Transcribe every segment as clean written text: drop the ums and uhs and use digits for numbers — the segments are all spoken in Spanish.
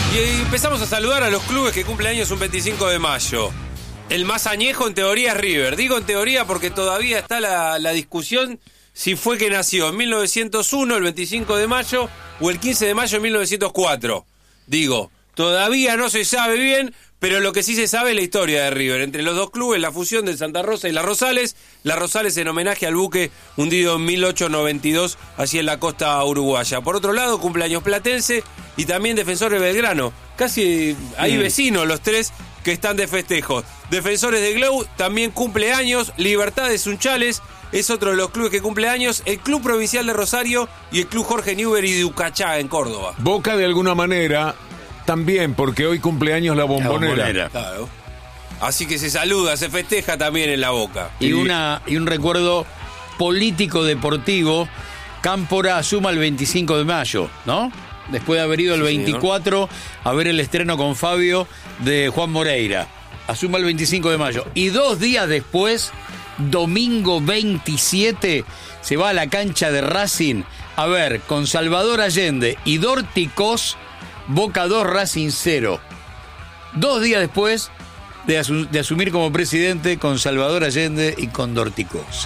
Y empezamos a saludar a los clubes que cumplen años un 25 de mayo. El más añejo en teoría es River. Digo en teoría porque todavía está la discusión si fue que nació en 1901, el 25 de mayo, o el 15 de mayo de 1904. Digo, todavía no se sabe bien, pero lo que sí se sabe es la historia de River. Entre los dos clubes, la fusión de Santa Rosa y Las Rosales. Las Rosales en homenaje al buque hundido en 1892, allí en la costa uruguaya. Por otro lado, cumpleaños Platense y también Defensores Belgrano. Casi ahí vecinos los tres que están de festejos. Defensores de Glow también cumple años. Libertad de Sunchales es otro de los clubes que cumple años. El Club Provincial de Rosario y el Club Jorge Newbery de Ucachá en Córdoba. Boca de alguna manera también, porque hoy cumpleaños la Bombonera. Claro. Así que se saluda, se festeja también en la Boca. Y un recuerdo político deportivo. Cámpora suma el 25 de mayo, ¿no? Después de haber ido el 24 señor, a ver el estreno con Fabio de Juan Moreira. Asuma el 25 de mayo. Y 2 días después, domingo 27, se va a la cancha de Racing a ver con Salvador Allende y Dorticós, Boca 2, Racing 0. 2 días después de asumir como presidente con Salvador Allende y con Dorticós.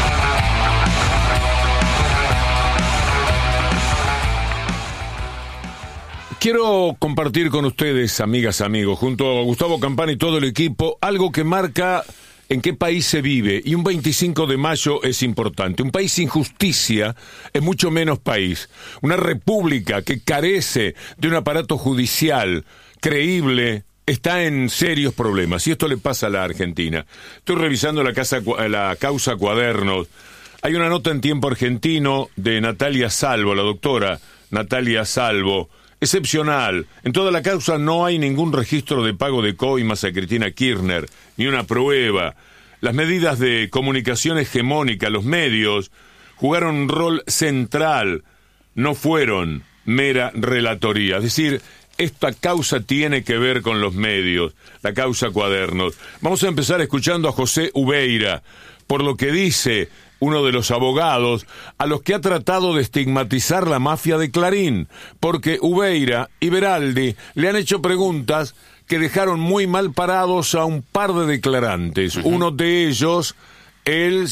Quiero compartir con ustedes, amigas, amigos, junto a Gustavo Campana y todo el equipo, algo que marca en qué país se vive. Y un 25 de mayo es importante. Un país sin justicia es mucho menos país. Una república que carece de un aparato judicial creíble está en serios problemas. Y esto le pasa a la Argentina. Estoy revisando la causa Cuadernos. Hay una nota en Tiempo Argentino de Natalia Salvo, la doctora Natalia Salvo. Excepcional. En toda la causa no hay ningún registro de pago de coimas a Cristina Kirchner, ni una prueba. Las medidas de comunicación hegemónica, los medios, jugaron un rol central, no fueron mera relatoría. Es decir, esta causa tiene que ver con los medios, la causa Cuadernos. Vamos a empezar escuchando a José Ubeira, por lo que dice uno de los abogados a los que ha tratado de estigmatizar la mafia de Clarín, porque Ubeira y Beraldi le han hecho preguntas que dejaron muy mal parados a un par de declarantes. Uh-huh. Uno de ellos, el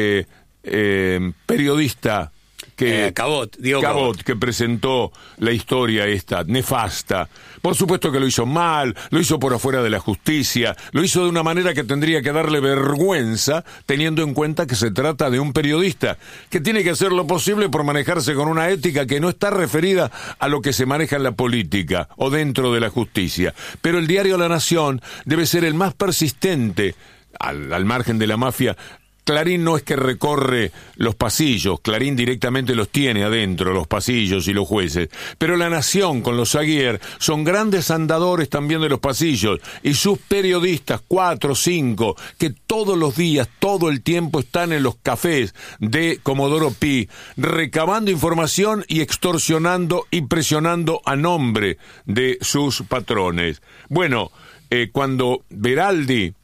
periodista Diego Cabot, que presentó la historia esta nefasta. Por supuesto que lo hizo mal, lo hizo por afuera de la justicia, lo hizo de una manera que tendría que darle vergüenza, teniendo en cuenta que se trata de un periodista que tiene que hacer lo posible por manejarse con una ética que no está referida a lo que se maneja en la política o dentro de la justicia. Pero el diario La Nación debe ser el más persistente, al margen de la mafia. Clarín no es que recorre los pasillos, Clarín directamente los tiene adentro, los pasillos y los jueces. Pero La Nación con los Aguiar son grandes andadores también de los pasillos. Y sus periodistas, 4 o 5, que todos los días, todo el tiempo están en los cafés de Comodoro Pi, recabando información y extorsionando y presionando a nombre de sus patrones. Bueno, cuando Beraldi